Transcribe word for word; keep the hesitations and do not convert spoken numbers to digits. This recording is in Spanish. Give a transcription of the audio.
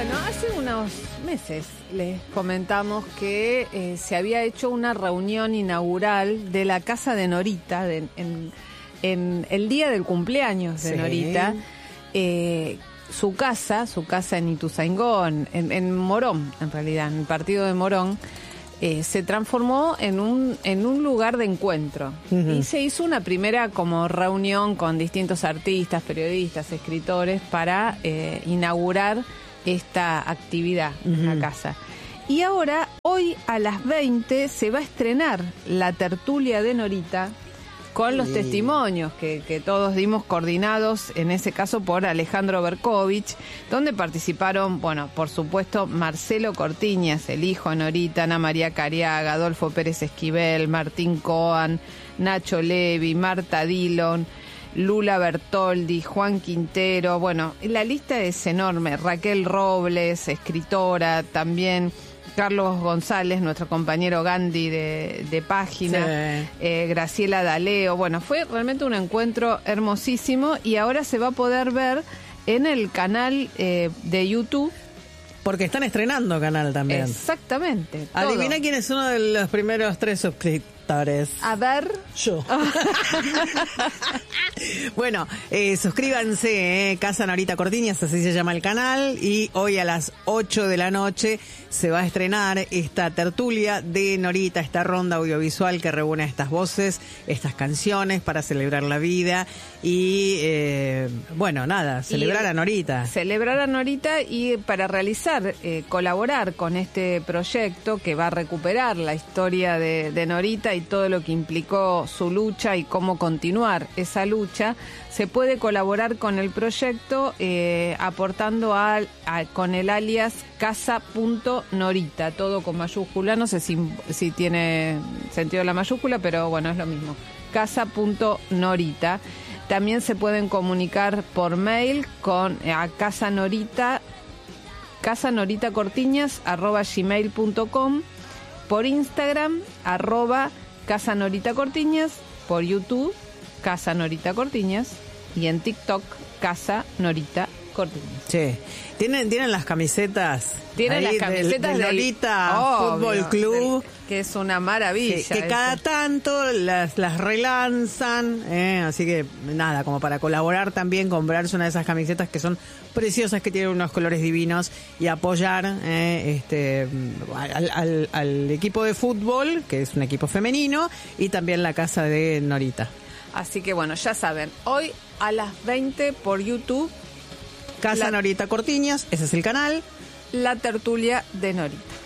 Bueno, hace unos meses les comentamos que eh, se había hecho una reunión inaugural de la casa de Norita, de, en, en el día del cumpleaños de sí. Norita. Eh, su casa, su casa en Ituzaingó, en, en Morón, en realidad, en el partido de Morón, eh, se transformó en un, en un lugar de encuentro. Uh-huh. Y se hizo una primera como reunión con distintos artistas, periodistas, escritores, para eh, inaugurar esta actividad uh-huh. en la casa. Y ahora, hoy a las veinte, se va a estrenar la tertulia de Norita con los sí. testimonios que, que todos dimos, coordinados en ese caso por Alejandro Berkovich, donde participaron, bueno, por supuesto, Marcelo Cortiñas, el hijo de Norita, Ana María Cariaga, Adolfo Pérez Esquivel, Martín Coan, Nacho Levi, Marta Dillon, Lula Bertoldi, Juan Quintero, bueno, la lista es enorme, Raquel Robles, escritora, también Carlos González, nuestro compañero Gandhi de, de página, sí. eh, Graciela D'Aleo, bueno, fue realmente un encuentro hermosísimo y ahora se va a poder ver en el canal eh, de YouTube. Porque están estrenando canal también. Exactamente. Adivina quién es uno de los primeros tres suscriptores. A ver. Yo. Bueno, eh, suscríbanse, eh, Casa Norita Cortiñas, así se llama el canal. Y hoy a las ocho de la noche se va a estrenar esta tertulia de Norita, esta ronda audiovisual que reúne estas voces, estas canciones para celebrar la vida. Y, eh, bueno, nada, celebrar y, a Norita. Celebrar a Norita y para realizar, eh, colaborar con este proyecto que va a recuperar la historia de, de Norita y todo lo que implicó su lucha y cómo continuar esa lucha, se puede colaborar con el proyecto eh, aportando a, a, con el alias casa.norita, todo con mayúscula, no sé si, si tiene sentido la mayúscula, pero bueno, es lo mismo, casa.norita. También se pueden comunicar por mail con a casanorita, casanoritacortiñas arroba gmail punto com, por Instagram, arroba Casa Norita Cortiñas, por YouTube, Casa Norita Cortiñas, y en TikTok, Casa Norita Cortiñas. Sí. ¿Tienen, tienen las camisetas? Tienen las camisetas de, de Norita del, Fútbol obvio, Club. Del, que es una maravilla. Sí, que eso. Cada tanto las, las relanzan, eh, así que nada, como para colaborar también, comprarse una de esas camisetas que son preciosas, que tienen unos colores divinos, y apoyar eh, este al, al, al equipo de fútbol, que es un equipo femenino, y también la casa de Norita. Así que bueno, ya saben, hoy a las veinte por YouTube, Casa la, Norita Cortiñas, ese es el canal. La tertulia de Norita.